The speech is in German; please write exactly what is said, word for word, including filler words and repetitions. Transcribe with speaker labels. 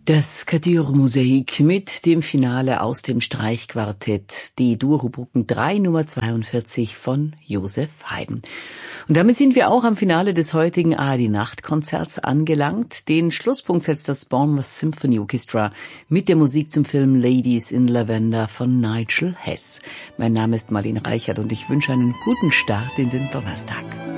Speaker 1: Das Kadür-Mosaik mit dem Finale aus dem Streichquartett, die Dur-Rubriken drei, Nummer zweiundvierzig von Joseph Haydn. Und damit sind wir auch am Finale des heutigen A R D-Nachtkonzerts angelangt. Den Schlusspunkt setzt das Bournemouth Symphony Orchestra mit der Musik zum Film Ladies in Lavender von Nigel Hess. Mein Name ist Marlene Reichert und ich wünsche einen guten Start in den Donnerstag.